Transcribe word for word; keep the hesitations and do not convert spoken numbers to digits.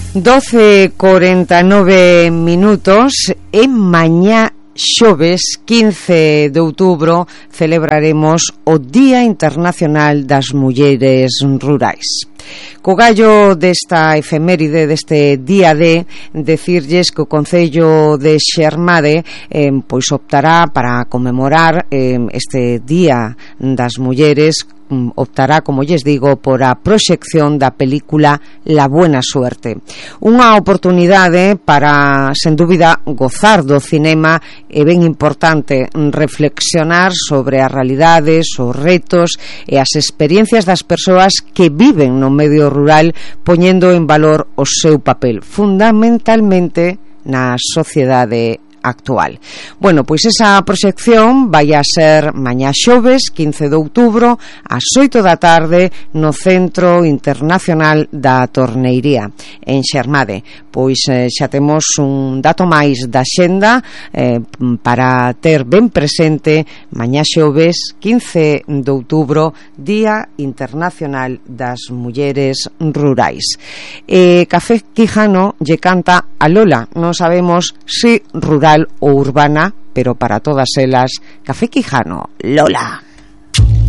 doce cuarenta y nueve minutos. En mañá xoves quince de outubro celebraremos o Día Internacional das Mulleres Rurais. Co gallo desta efeméride, deste día D, decirlles que o Concello de Xermade eh, pois optará para conmemorar eh, este Día das Mulleres, optará, como lles digo, por a proxección da película La Buena Suerte. Unha oportunidade para, sen dúbida, gozar do cinema e ben importante reflexionar sobre as realidades, os retos e as experiencias das persoas que viven no medio rural, poñendo en valor o seu papel, fundamentalmente na sociedade actual. Bueno, pois esa proxección vai a ser mañá xoves quince de outubro ás oito da tarde no Centro Internacional da Torneiría en Xermade. Pois eh, xa temos un dato máis da xenda eh, para ter ben presente mañá xoves quince de outubro, Día Internacional das Mulleres Rurais. eh, Café Quijano lle canta a Lola, non sabemos se rural ou urbana, pero para todas elas, Café Quijano, Lola.